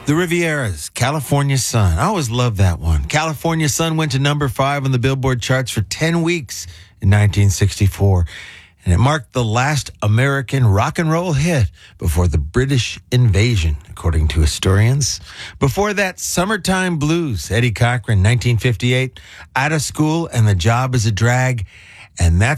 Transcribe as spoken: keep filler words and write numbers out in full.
The Rivieras, California Sun. I always loved that one. California Sun went to number five on the Billboard charts for ten weeks in nineteen sixty-four. And it marked the last American rock and roll hit before the British invasion, according to historians. Before that, Summertime Blues, Eddie Cochran, nineteen fifty-eight, Out of School and The Job is a Drag. And that's